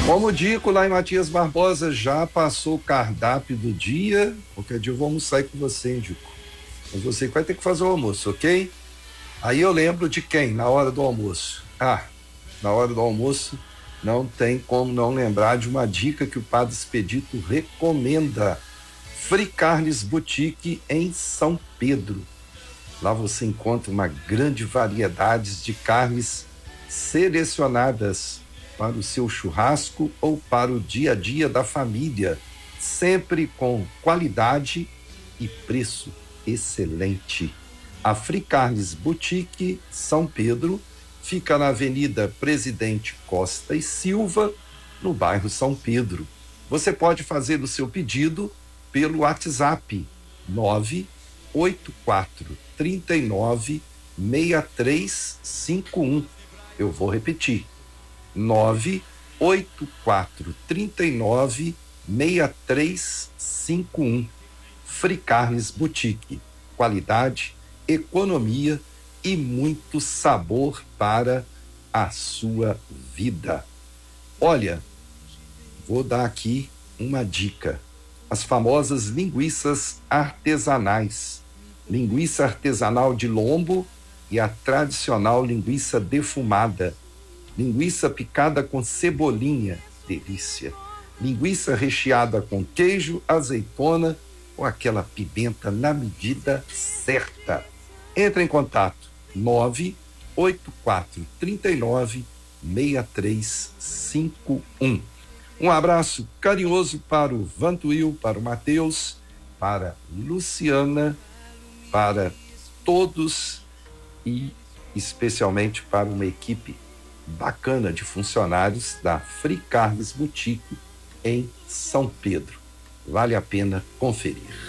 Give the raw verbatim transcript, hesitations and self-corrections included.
Como digo, lá em Matias Barbosa já passou o cardápio do dia. Qualquer dia eu vou almoçar aí com você, hein, Dico? Mas você que vai ter que fazer o almoço, ok? Aí eu lembro de quem na hora do almoço? Ah, na hora do almoço não tem como não lembrar de uma dica que o Padre Expedito recomenda. Free Carnes Boutique em São Pedro. Lá você encontra uma grande variedade de carnes selecionadas para o seu churrasco ou para o dia a dia da família, sempre com qualidade e preço excelente. A Free Carnes Boutique São Pedro fica na Avenida Presidente Costa e Silva, no bairro São Pedro. Você pode fazer o seu pedido pelo WhatsApp nove oito quatro, três nove, seis três cinco um. Eu vou repetir. nove oito quatro, três nove, seis três cinco um. Free Carnes Boutique. Qualidade, economia e muito sabor para a sua vida. Olha, vou dar aqui uma dica. As famosas linguiças artesanais. Linguiça artesanal de lombo e a tradicional linguiça defumada. Linguiça picada com cebolinha, delícia. Linguiça recheada com queijo, azeitona ou aquela pimenta na medida certa. Entre em contato nove oito quatro, três nove, seis três cinco um. Um abraço carinhoso para o Vantuil, para o Matheus, para Luciana, para todos e especialmente para uma equipe bacana de funcionários da Free Carnes Boutique em São Pedro. Vale a pena conferir.